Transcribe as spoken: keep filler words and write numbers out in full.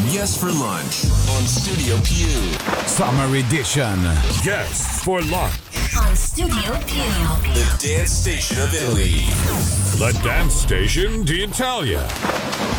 Yes for Lunch on Studio Q. Summer Edition. Yes for Lunch. On Studio Q. The dance station of Italy. The dance station d'Italia.